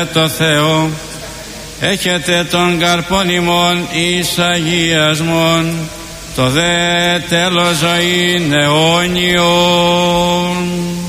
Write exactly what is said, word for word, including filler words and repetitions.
το Θεό, έχετε τον καρπόν ημών εις αγιασμόν, το δε τέλος ζωήν αιώνιον.